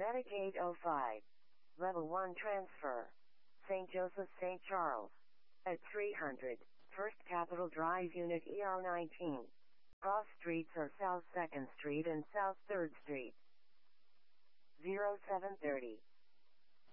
Medicaid 05. Level 1 transfer. St. Joseph St. Charles. At 300, First Capitol Drive Unit ER19. Cross streets are South 2nd Street and South 3rd Street. 0730.